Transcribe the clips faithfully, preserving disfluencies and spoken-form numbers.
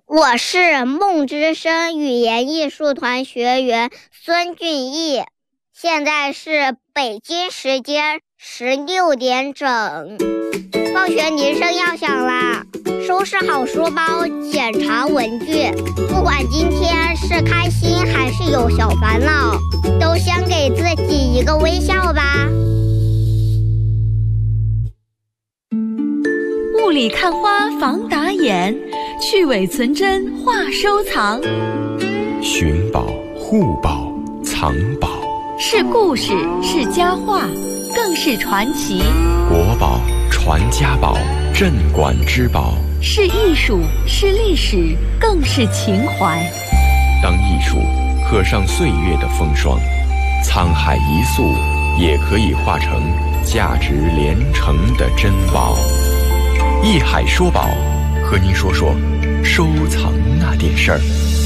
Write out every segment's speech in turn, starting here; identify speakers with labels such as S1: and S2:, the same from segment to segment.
S1: 我是梦之声语言艺术团学员孙俊逸，现在是北京时间十六点整，放学铃声要响啦，收拾好书包，检查文具，不管今天是开心还是有小烦恼，都先给自己一个微笑吧。
S2: 雾里看花防打眼，去伪存真话收藏。
S3: 寻宝、护宝、藏宝，
S2: 是故事，是佳话，更是传奇。
S3: 国宝、传家宝，镇馆之宝，
S2: 是艺术，是历史，更是情怀。
S3: 当艺术刻上岁月的风霜，沧海一粟也可以化成价值连城的珍宝。艺海说宝，和您说说收藏那点事儿。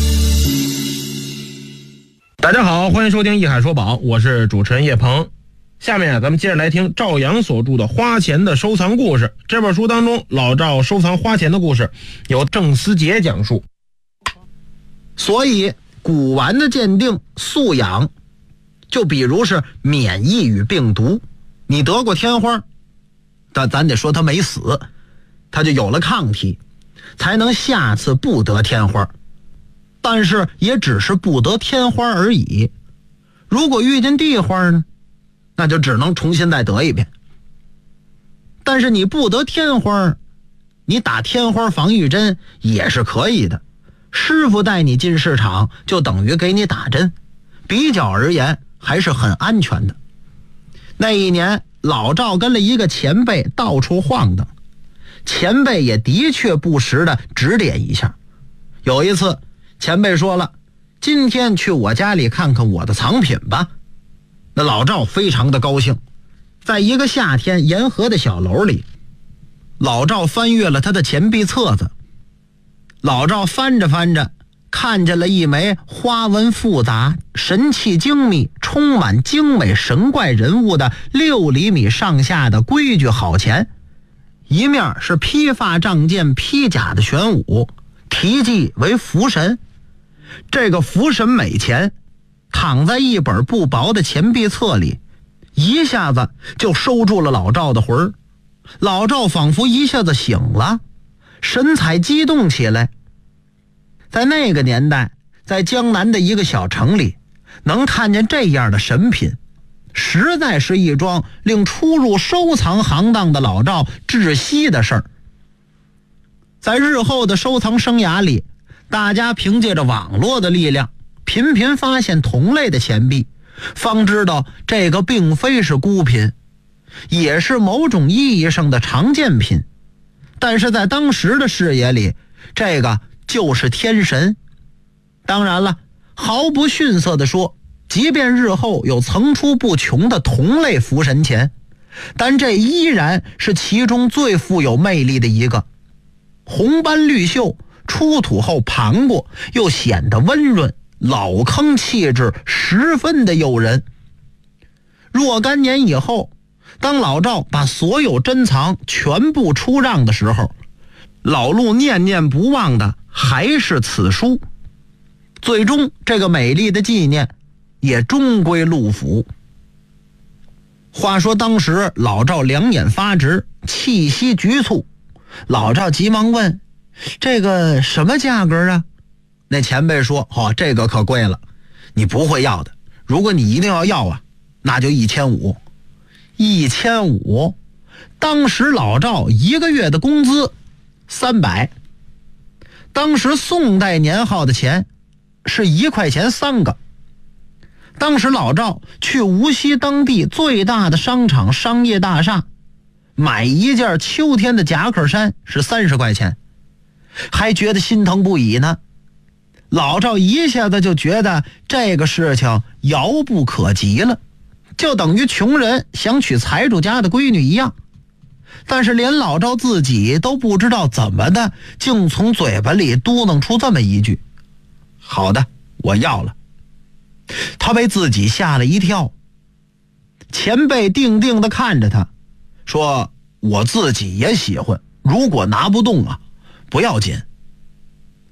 S4: 大家好，欢迎收听艺海说宝，我是主持人叶鹏。下面咱们接着来听赵阳所著的《花钱的收藏故事》。这本书当中，老赵收藏花钱的故事由郑思杰讲述。
S5: 所以古玩的鉴定素养，就比如是免疫与病毒，你得过天花，但咱得说他没死，他就有了抗体，才能下次不得天花。但是也只是不得天花而已，如果遇见地花呢，那就只能重新再得一遍。但是你不得天花，你打天花防御针也是可以的，师傅带你进市场就等于给你打针，比较而言还是很安全的。那一年老赵跟了一个前辈到处晃荡，前辈也的确不时的指点一下。有一次前辈说了，今天去我家里看看我的藏品吧。那老赵非常的高兴，在一个夏天沿河的小楼里，老赵翻阅了他的钱币册子。老赵翻着翻着，看见了一枚花纹复杂、神气精密、充满精美神怪人物的六厘米上下的规矩好钱，一面是披发仗剑披甲的玄武，题记为福神。这个福神美钱躺在一本不薄的钱币册里，一下子就收住了老赵的魂儿。老赵仿佛一下子醒了，神采激动起来。在那个年代，在江南的一个小城里，能看见这样的神品，实在是一桩令初入收藏行当的老赵窒息的事儿。在日后的收藏生涯里，大家凭借着网络的力量，频频发现同类的钱币，方知道这个并非是孤品，也是某种意义上的常见品。但是在当时的视野里，这个就是天神。当然了，毫不逊色地说，即便日后有层出不穷的同类福神钱，但这依然是其中最富有魅力的一个。红斑绿锈，出土后盘过，又显得温润，老坑气质十分的诱人。若干年以后，当老赵把所有珍藏全部出让的时候，老陆念念不忘的还是此书。最终这个美丽的纪念也终归陆府。话说当时老赵两眼发直，气息局促。老赵急忙问，这个什么价格啊？那前辈说，哦，这个可贵了，你不会要的，如果你一定要要啊，那就一千五。一千五，当时老赵一个月的工资三百，当时宋代年号的钱是一块钱三个。当时老赵去无锡当地最大的商场商业大厦买一件秋天的夹克衫是三十块钱，还觉得心疼不已呢。老赵一下子就觉得这个事情遥不可及了，就等于穷人想娶财主家的闺女一样。但是连老赵自己都不知道怎么的，竟从嘴巴里嘟囔出这么一句，好的，我要了。他被自己吓了一跳。前辈定定地看着他说，我自己也喜欢，如果拿不动啊，不要紧。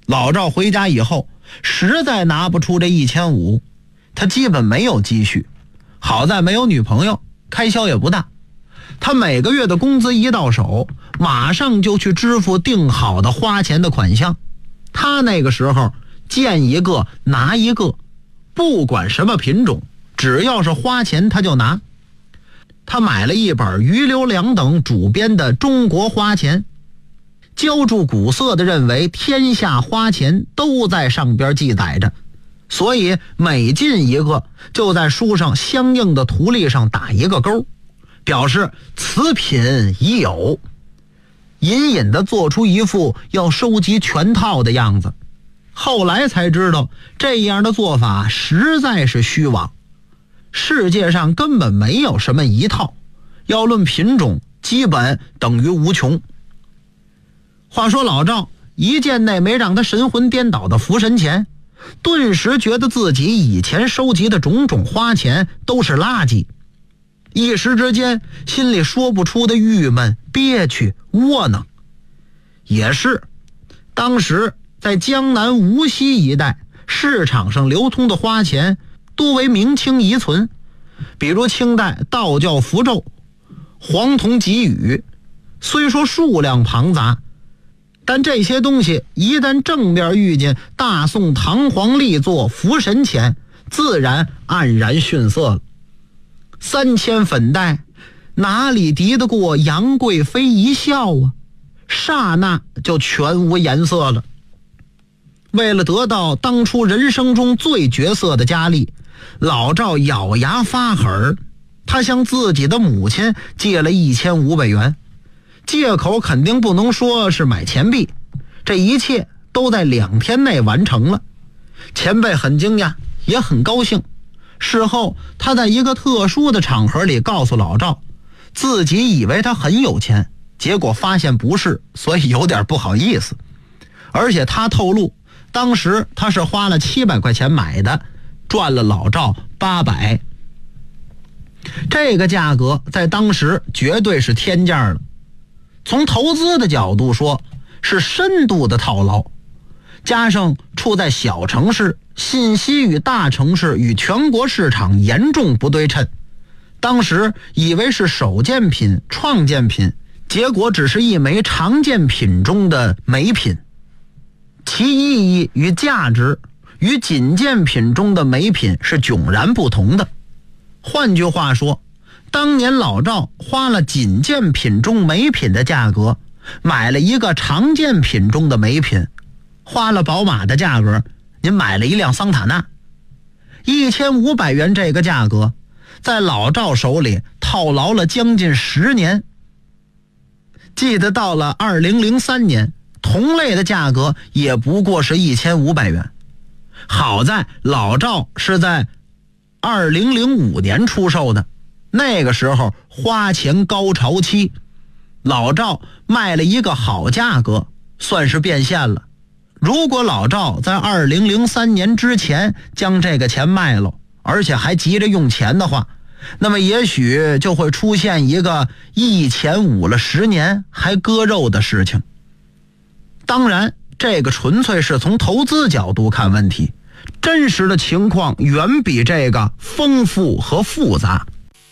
S5: 老赵回家以后实在拿不出这一千五，他基本没有积蓄，好在没有女朋友，开销也不大。他每个月的工资一到手，马上就去支付定好的花钱的款项。他那个时候见一个拿一个，不管什么品种，只要是花钱他就拿。他买了一本余留良等主编的《中国花钱》，浇筑古色的认为天下花钱都在上边记载着，所以每进一个就在书上相应的图例上打一个勾，表示此品已有，隐隐地做出一副要收集全套的样子。后来才知道这样的做法实在是虚妄，世界上根本没有什么一套，要论品种基本等于无穷。话说老赵一见那枚让他神魂颠倒的福神钱，顿时觉得自己以前收集的种种花钱都是垃圾，一时之间心里说不出的郁闷、憋屈、窝囊。也是，当时在江南无锡一带市场上流通的花钱多为明清遗存，比如清代道教符咒、黄铜给予，虽说数量庞杂，但这些东西一旦正面遇见大宋堂皇力作福神钱，自然黯然逊色了。三千粉黛哪里敌得过杨贵妃一笑啊，刹那就全无颜色了。为了得到当初人生中最绝色的佳丽，老赵咬牙发狠，他向自己的母亲借了一千五百元，借口肯定不能说是买钱币，这一切都在两天内完成了。前辈很惊讶，也很高兴。事后他在一个特殊的场合里告诉老赵，自己以为他很有钱，结果发现不是，所以有点不好意思。而且他透露，当时他是花了七百块钱买的，赚了老赵八百。这个价格在当时绝对是天价了。从投资的角度说，是深度的套牢，加上处在小城市，信息与大城市与全国市场严重不对称，当时以为是首件品、创建品，结果只是一枚常见品中的美品，其意义与价值与仅见品中的美品是迥然不同的。换句话说，当年老赵花了仅见品中美品的价格，买了一个常见品中的美品，花了宝马的价格，您买了一辆桑塔纳。一千五百元这个价格，在老赵手里套牢了将近十年。记得到了二零零三年，同类的价格也不过是一千五百元。好在老赵是在二零零五年出售的，那个时候花钱高潮期，老赵卖了一个好价格，算是变现了。如果老赵在二零零三年之前将这个钱卖了，而且还急着用钱的话，那么也许就会出现一个一钱捂了十年还割肉的事情。当然，这个纯粹是从投资角度看问题，真实的情况远比这个丰富和复杂。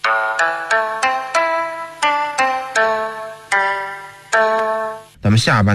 S4: 咱们下半